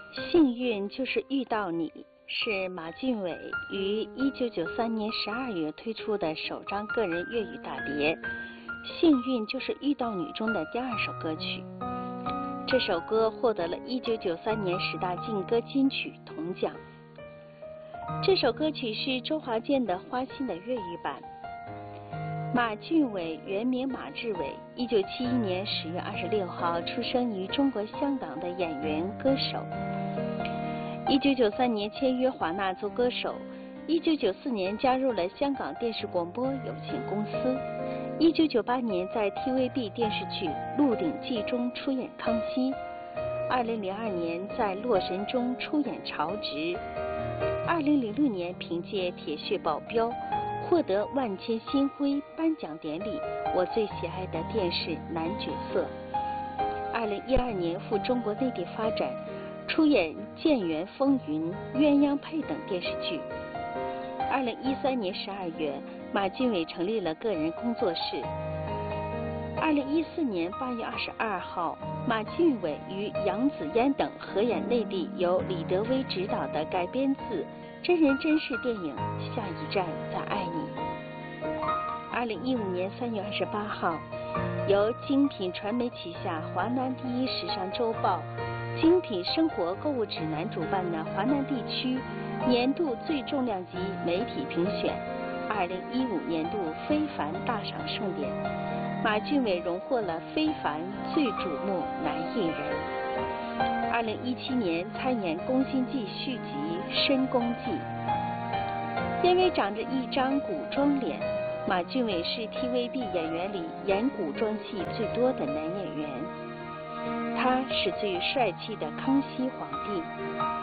幸运就是遇到你是马俊伟于1993年12月推出的首张个人粤语大碟《幸运就是遇到你》中的第2首歌曲。这首歌获得了1993年10大劲歌金曲铜奖。这首歌曲是周华健的《花心》的粤语版。马俊伟原名马志伟，1971年10月26号出生于中国香港的演员歌手。1993年签约华纳做歌手，1994年加入了香港电视广播有限公司。1998年在 TVB 电视剧《鹿鼎记》中出演康熙。2002年在《洛神》中出演曹植。2006年凭借《铁血保镖》获得万千星辉颁奖典礼我最喜爱的电视男角色。2012年赴中国内地发展，出演《剑缘风云》《鸳鸯配》等电视剧。2013年12月，马俊伟成立了个人工作室。2014年8月22号，马俊伟与杨紫嫣等合演内地由李德威执导的改编自真人真事电影《下一站再爱你》。2015年3月28号，由精品传媒旗下华南第一时尚周报精品生活购物指南主办的华南地区年度最重量级媒体评选2015年度非凡大赏盛典，马俊伟荣获了非凡最瞩目男艺人。2017年参演《宫心计》续集《深宫计》。因为长着一张古装脸，马俊伟是 TVB 演员里演古装戏最多的男演员。他是最帅气的康熙皇帝。